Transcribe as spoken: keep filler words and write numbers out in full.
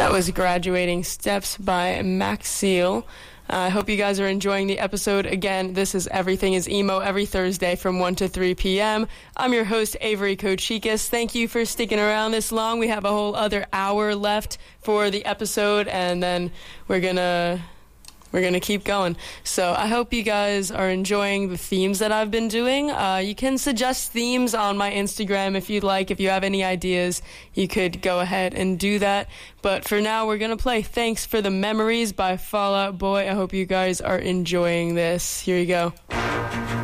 That was Graduating Steps by Max Seal. I uh, hope you guys are enjoying the episode. Again, this is Everything is Emo every Thursday from one to three p.m. I'm your host, Avery Kochikis. Thank you for sticking around this long. We have a whole other hour left for the episode, and then we're gonna... We're going to keep going. So I hope you guys are enjoying the themes that I've been doing. Uh, you can suggest themes on my Instagram if you'd like. If you have any ideas, you could go ahead and do that. But for now, we're going to play Thanks for the Memories by Fall Out Boy. I hope you guys are enjoying this. Here you go.